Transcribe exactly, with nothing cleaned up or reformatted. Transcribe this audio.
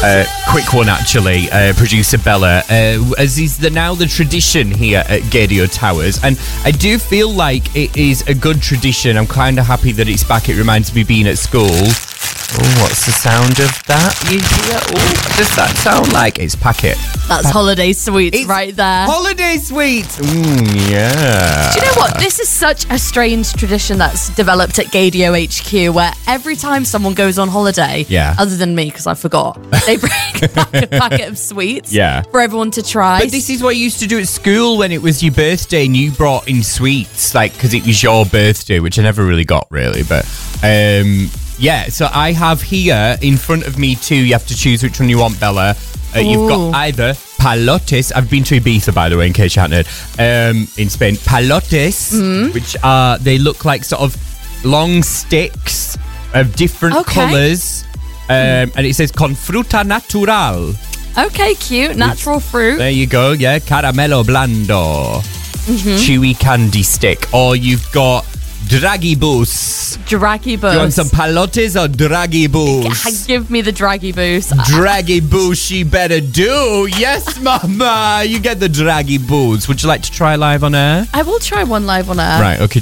Uh, quick one, actually, uh, producer Bella. Uh, as is the now the tradition here at Gaydio Towers, and I do feel like it is a good tradition. I'm kind of happy that it's back. It reminds me of being at school. Oh, what's the sound of that you hear? Oh, what does that sound like? It's Packet. That's Pa- holiday sweets it's right there. Holiday sweets! Mm, yeah. Do you know what? This is such a strange tradition that's developed at Gaydio H Q, where every time someone goes on holiday, Yeah. other than me, because I forgot, they bring back a packet of sweets Yeah. for everyone to try. But this is what you used to do at school when it was your birthday and you brought in sweets, like, because it was your birthday, which I never really got, really. But, um, yeah, so I have here in front of me two. You have to choose which one you want, Bella. Uh, you've got Ooh. either palotes. I've been to Ibiza, by the way, in case you hadn't heard. Um, in Spain, palotes, Mm. which are, they look like sort of long sticks of different Okay. colours. Um, and it says con fruta natural. Okay, cute. Natural fruit. There you go, yeah. Caramello blando. Mm-hmm. Chewy candy stick. Or you've got Dragibus. Draggy boost. You want some palotes or Dragibus? Give me the draggy boost. Dragibus, you better do. Yes, mama. You get the Dragibus. Would you like to try live on air? I will try one live on air. Right, okay.